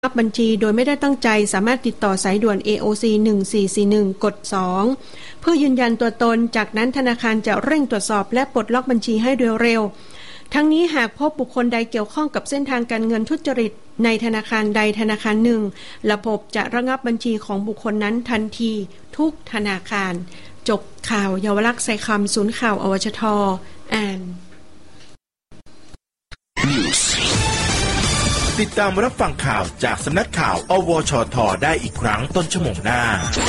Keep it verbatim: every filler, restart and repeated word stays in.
รับบัญชีโดยไม่ได้ตั้งใจสามารถติดต่อสายด่วน เอ โอ ซี หนึ่งสี่สี่หนึ่ง กด สอง เพื่อยืนยันตัวตนจากนั้นธนาคารจะเร่งตรวจสอบและปลดล็อกบัญชีให้โดยเร็วทั้งนี้หากพบบุคคลใดเกี่ยวข้องกับเส้นทางการเงินทุจริตในธนาคารใดธนาคารหนึ่งระบบจะระงับบัญชีของบุคคลนั้นทันทีทุกธนาคารจบข่าวเยาวลักษณ์ใส่คำศูนย์ข่าวอวชทอ่านติดตามรับฟังข่าวจากสำนักข่าวอวชทได้อีกครั้งต้นชั่วโมงหน้า